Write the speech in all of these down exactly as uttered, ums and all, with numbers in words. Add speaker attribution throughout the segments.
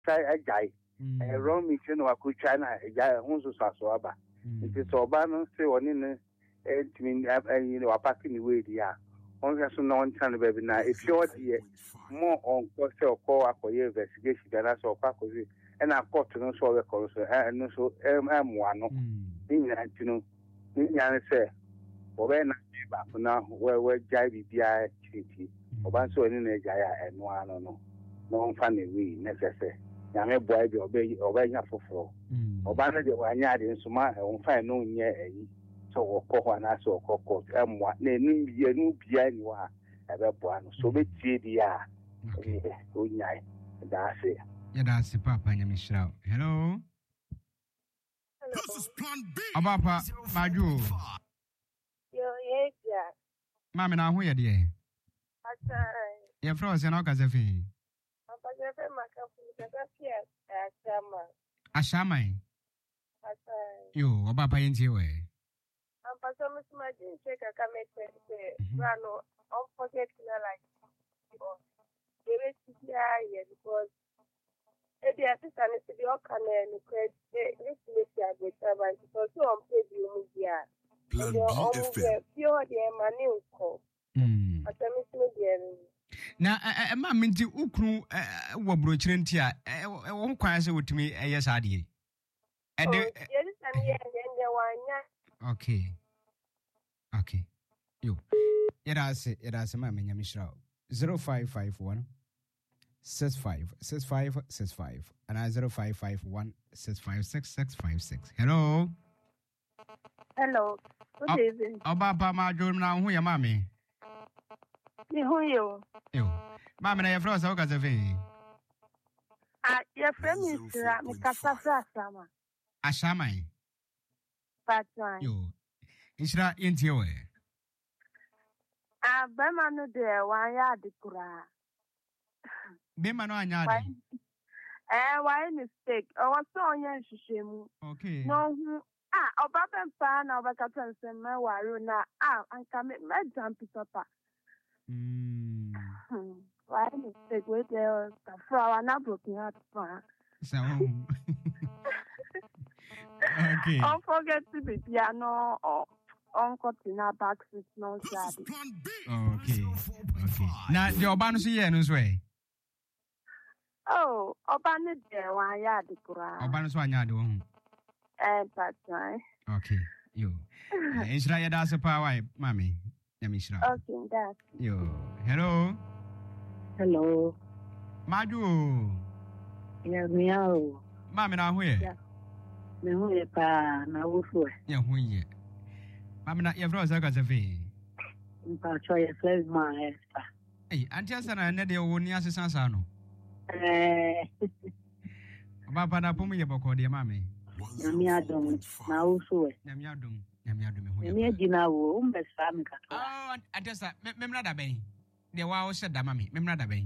Speaker 1: try a guy. A wrong mission or could China, a guy who's a swabber. It is so bad, say one in it mean, you know, a packing away, yeah. Only as no time, baby. Now, if you're more on cost or call up for your investigation than us or Pacosi, and I've got to know so the course, and so I'm one. In you know, in say, or when I back now, where we're Jivy B I T, or one so in a Jaya and one or no, no funny we necessary. Yame boy be obey obey ya foforo obana de wanya de nsoma e won fa no nye eyi so wo ko na so ko ko emwa na enu bia nu bia ni wa e be boa no so be tie dia eh o nyai da se
Speaker 2: ya da se papa nya mishra. Hello.
Speaker 3: This is plan B.
Speaker 2: Abapa maju
Speaker 4: yo yeah
Speaker 2: mama na ho ye de
Speaker 4: ata
Speaker 2: ye froze na o ka se fi
Speaker 4: Apajefe makafu nikakafia ashama.
Speaker 2: Ashama.
Speaker 4: Asa.
Speaker 2: Yo, obapa yenti we.
Speaker 4: Ampasa musima jinche kakame kwenye. Rano, unforget kina like. The way to hear because the assistant is to be all kind of credit. This is a great service because so on pay the media.
Speaker 3: Plan B F M.
Speaker 4: Pure the money uko.
Speaker 2: Hmm.
Speaker 4: Asa musima the
Speaker 2: Na e ma minti ukru wo brochire ntia e wo kwan se wotumi eye saade e de okay okay yo yeda se yeda se ma menya mishra zero five five one six five six five six five and zero five five one six five six six five six. Hello.
Speaker 4: Hello. Good evening.
Speaker 2: Oba pa ma jom na hu ya mami.
Speaker 4: Ni huyo.
Speaker 2: Yo. Mama na ya froza o kazafe.
Speaker 4: Ah, ya frame is la mikasasa sama.
Speaker 2: Ashama.
Speaker 4: Patwa.
Speaker 2: Yo. Inshira yentiewe.
Speaker 4: Ah, bema no de wan ya dikura.
Speaker 2: Bema no anya de.
Speaker 4: Eh, why mistake? O wa so onye nhwehwemu.
Speaker 2: Okay.
Speaker 4: No hu ah, obaba mpa na obaka tonse me waru na ah, anka me me jump papa.
Speaker 2: Mm.
Speaker 4: Why mistake with the flower na broken heart pa.
Speaker 2: So. Okay.
Speaker 4: Don't forget to be piano or uncle Tina back seat no shabby.
Speaker 2: Okay. Okay. Now the urban so ye no so eh.
Speaker 4: Oh, obane de wan ya de kura.
Speaker 2: Urban so anya de wo.
Speaker 4: Eh, patwa.
Speaker 2: Okay. Yo. Israel da so pa why, mami. Yamishra.
Speaker 4: Okay, that.
Speaker 2: Yo. Hello.
Speaker 5: Hello.
Speaker 2: Maju.
Speaker 5: Ya miao.
Speaker 2: Mami na hu ye.
Speaker 5: Ya. Me hu ye pa na wufu.
Speaker 2: Ya hu ye. Mami na ye fro sa ka se fe.
Speaker 5: Mpa cho ye flex ma esta.
Speaker 2: Eh, anti asana ne de wo ni asesa sa no.
Speaker 5: Eh.
Speaker 2: Ba pa na pomu ye boko de mami.
Speaker 5: Ya mi adom na wufu.
Speaker 2: Ya mi adom. Ya mi adom hu ye.
Speaker 5: Me gina wo umbe sa mi ka.
Speaker 2: Oh, anti asa me mna da ben. De wa o se da mami, me mna da ben.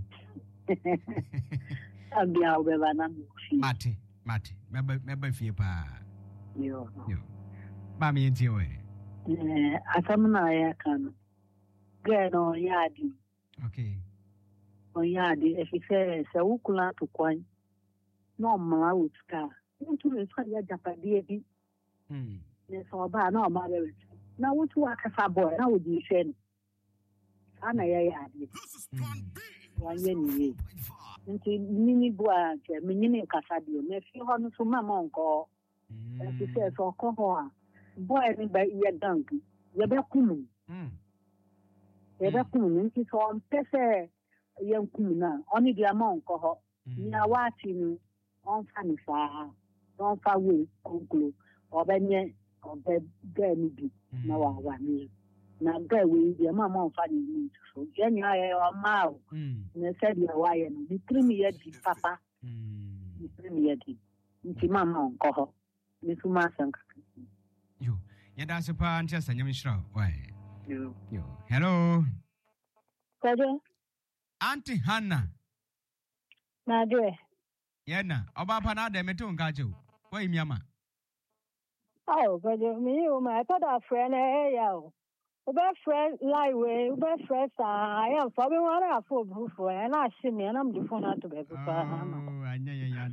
Speaker 5: Abia obeba na mi.
Speaker 2: Mate, mate. Me ba me ba fie pa.
Speaker 5: Yo.
Speaker 2: Yo. Ba mi enti we.
Speaker 5: Eh, asam na ya kan. Ge no ya di.
Speaker 2: Okay.
Speaker 5: O ya di e fi se se ukula to kwan. No ma utka. Ntu le fa ya japadi e bi.
Speaker 2: Hmm.
Speaker 5: Ne so ba na o ma be. Na wutu akasa boy na wo di hwe. Ana ya ya di. Wanye ni. Nti nini bua ke menini kasa dio. Me fi ho no so mama onko. E fi se so ko ho a. Boy ni ba ye dank. Ye be kumu.
Speaker 2: Hmm.
Speaker 5: Ye be kumu nti so on pese ye kumu na. Oni dia ma onko ho. Ni awati ni on fa ni fa. Don fa we konklo. Obenye obe ge ni bi na wa wa ni. Na ga we dia mama on fa ni so je nya ye o ma o ne se dia wa ye no ni primi ye di papa
Speaker 2: mm
Speaker 5: ni primi ye di nti mama on ko ho ni suma sanka
Speaker 2: yo ye da se pa antia sanya mishra why
Speaker 5: yo
Speaker 2: yo hello
Speaker 5: kaje
Speaker 2: Auntie Hannah
Speaker 5: na de
Speaker 2: ye na oba pa na da meto nka je o why miama
Speaker 5: oh kaje mi o ma ta da friend e ya o Ube fresh lightway, ube fresh. I am for me one for proof, and I see me and I'm the phone to be.
Speaker 2: Oh, I know you